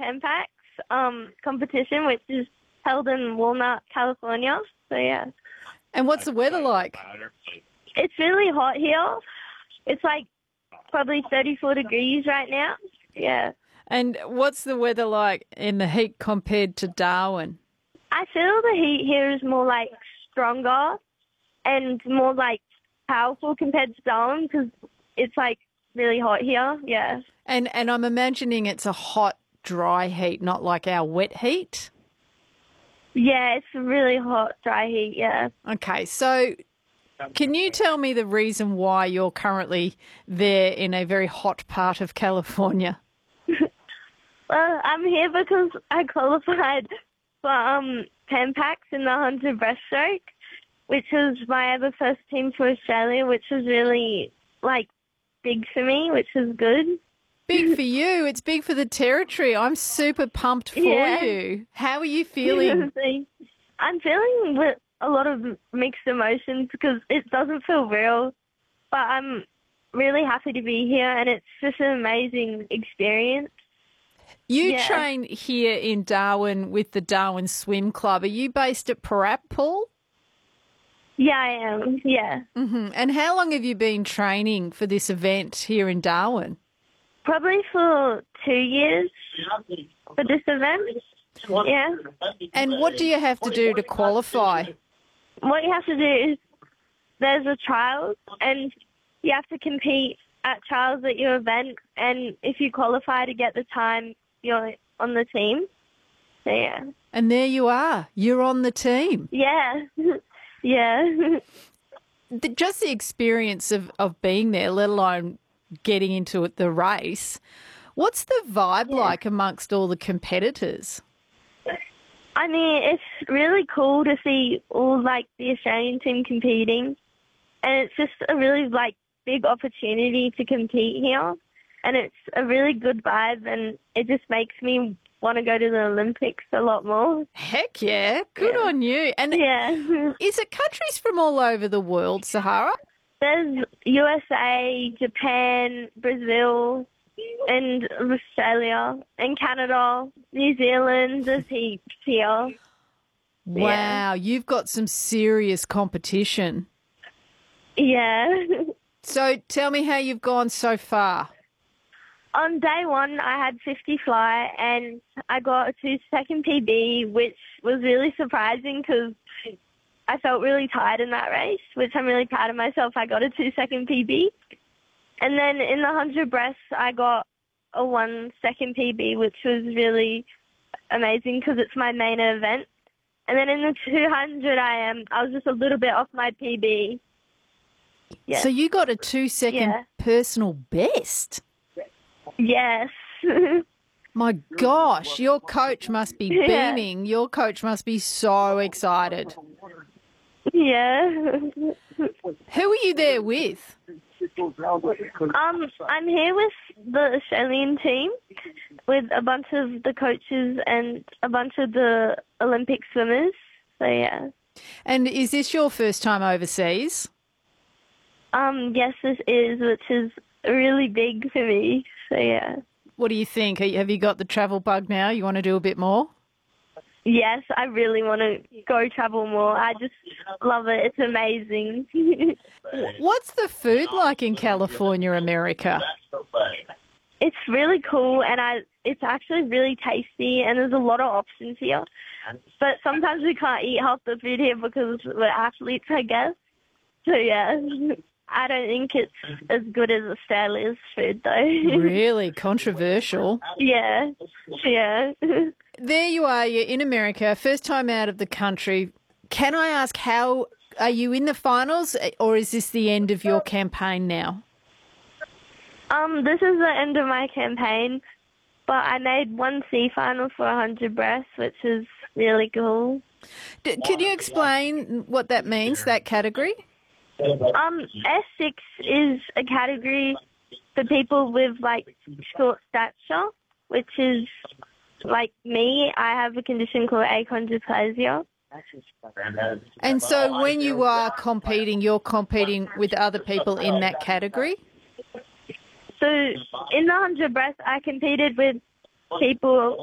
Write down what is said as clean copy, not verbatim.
Pen Packs competition, which is held in Walnut, California. So, yeah. And what's the weather like? It's really hot here. It's like probably 34 degrees right now. Yeah. And what's the weather like in the heat compared to Darwin? I feel the heat here is more like stronger and more like powerful compared to Darwin because it's like really hot here. Yeah. And I'm imagining it's a hot, dry heat, not like our wet heat. Yeah, it's really hot, dry heat. Yeah. Okay, so can you tell me the reason why you're currently there in a very hot part of California? Well, I'm here because I qualified for Pen Packs in the 100 breaststroke, which was my ever first team for Australia, which was really, like, big for me, which is good. Big for you. It's big for the territory. I'm super pumped for you. How are you feeling? I'm feeling with a lot of mixed emotions because it doesn't feel real, but I'm really happy to be here, and it's just an amazing experience. You train here in Darwin with the Darwin Swim Club. Are you based at Parat, Paul? Yeah, I am, yeah. Mm-hmm. And how long have you been training for this event here in Darwin? Probably for 2 years for this event, yeah. And what do you have to do to qualify? What you have to do is there's a trial and you have to compete at trials at your event, and if you qualify to get the time, you're on the team. So, yeah. And there you are. You're on the team. Yeah. Yeah. Just the experience of being there, let alone getting into the race. What's the vibe like amongst all the competitors? I mean, it's really cool to see all, like, the Australian team competing. And it's just a really, like, big opportunity to compete here. And it's a really good vibe, and it just makes me want to go to the Olympics a lot more. Heck yeah. Good on you. And is it countries from all over the world, Sahara? There's USA, Japan, Brazil, and Australia, and Canada, New Zealand. There's heaps here. Wow, you've got some serious competition. Yeah. So tell me how you've gone so far. On day one, I had 50 fly, and I got a 2-second PB, which was really surprising because I felt really tired in that race, which I'm really proud of myself. I got a 2-second PB. And then in the 100 breasts, I got a 1-second PB, which was really amazing because it's my main event. And then in the 200 I was just a little bit off my PB. Yeah. So you got a 2-second personal best? Yes. My gosh, your coach must be beaming. Your coach must be so excited. Yeah. Who are you there with? I'm here with the Australian team, with a bunch of the coaches and a bunch of the Olympic swimmers. So, yeah. And is this your first time overseas? Yes, this is, which is really big for me. So, yeah. What do you think? Have you got the travel bug now? You want to do a bit more? Yes, I really want to go travel more. I just love it. It's amazing. What's the food like in California, America? It's really cool, and it's actually really tasty, and there's a lot of options here. But sometimes we can't eat half the food here because we're athletes, I guess. So, yeah. I don't think it's as good as Australia's food, though. Really? Controversial? Yeah. Yeah. There you are. You're in America, first time out of the country. Can I ask, how are you in the finals, or is this the end of your campaign now? This is the end of my campaign, but I made one C final for 100 breasts, which is really cool. Can you explain what that means, that category? S6 is a category for people with, like, short stature, which is, like me. I have a condition called achondroplasia. And so when you are competing, you're competing with other people in that category? So in the 100 breasts, I competed with people